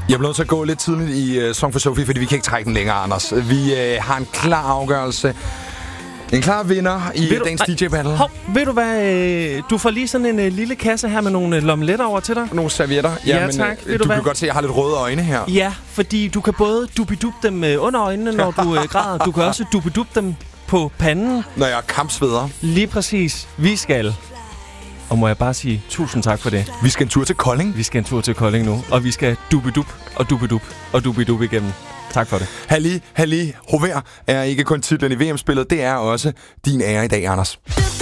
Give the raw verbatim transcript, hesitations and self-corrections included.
Jeg bliver nødt til at gå lidt tidligt i uh, Song for Sofie, fordi vi kan ikke trække den længere, Anders. Vi uh, har en klar afgørelse. En klar vinder i du, dagens D J-battle. Hov, ved du hvad? Øh, du får lige sådan en øh, lille kasse her med nogle øh, lomeletter over til dig. Nogle servietter. Ja, ja men, tak. Øh, du, du kan godt se, at jeg har lidt røde øjne her. Ja, fordi du kan både dubidup dem øh, under øjnene, når du øh, græder. Du kan også dubidup dem på panden. Når jeg er kampsveder. Lige præcis. Vi skal. Og må jeg bare sige tusind tak for det. Vi skal en tur til Kolding. Vi skal en tur til Kolding nu. Og vi skal dubidup og dubidup og dubidup igennem. Tak for det. Halli, halli, Hover er ikke kun titlen i V M-spillet, det er også din ære i dag, Anders.